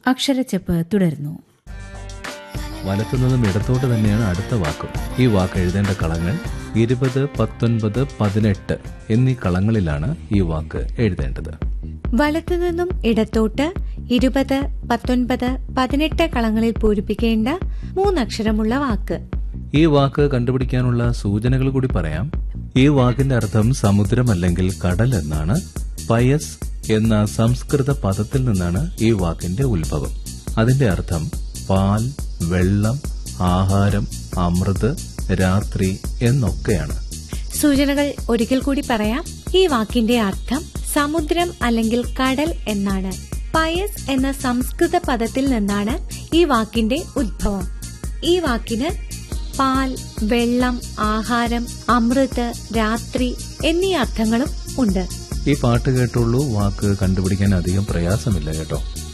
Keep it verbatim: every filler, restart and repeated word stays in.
അക്ഷരച്ചെപ്പ് തുടരുന്നു. വലത്തുനിന്നും ഇടത്തോട്ട് തന്നെയാണ് അടുത്ത വാക്കും. ഈ വാക്ക് എഴുതേണ്ട കളങ്ങൾ ഇരുപത്, പത്തൊൻപത്, പതിനെട്ട് എന്നീ കളങ്ങളിലാണ് ഈ വാക്ക് എഴുതേണ്ടത്. വലത്തുനിന്നും ഇടത്തോട്ട് ഇരുപത്, പത്തൊൻപത്, പതിനെട്ട് കളങ്ങളിൽ പൂരിപ്പിക്കേണ്ട മൂന്നക്ഷരമുള്ള വാക്ക്. ഈ വാക്ക് കണ്ടുപിടിക്കാനുള്ള സൂചനകൾ കൂടി പറയാം. ഈ വാക്കിന്റെ അർത്ഥം സമുദ്രം അല്ലെങ്കിൽ കടൽ എന്നാണ്. പയസ് എന്ന സംസ്കൃത പദത്തിൽ നിന്നാണ് ഈ വാക്കിന്റെ ഉത്ഭവം. അതിന്റെ അർത്ഥം പാൽ, വെള്ളം, ആഹാരം, അമൃത്, രാത്രി എന്നൊക്കെയാണ്. സൂചനകൾ ഒരിക്കൽ കൂടി പറയാം. ഈ വാക്കിന്റെ അർത്ഥം സമുദ്രം അല്ലെങ്കിൽ കടൽ എന്നാണ്. പയസ് എന്ന സംസ്കൃത പദത്തിൽ നിന്നാണ് ഈ വാക്കിന്റെ ഉദ്ഭവം. ഈ വാക്കിന് പാൽ, വെള്ളം, ആഹാരം, അമൃത്, രാത്രി എന്നീ അർത്ഥങ്ങളും ഉണ്ട്. ഈ പാട്ട് കേട്ടുള്ളൂ വാക്ക് കണ്ടുപിടിക്കാൻ അധികം പ്രയാസമില്ല കേട്ടോ.